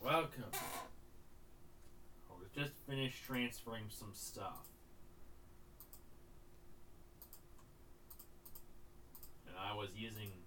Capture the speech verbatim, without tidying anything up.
Welcome. I was just finished transferring some stuff. And I was using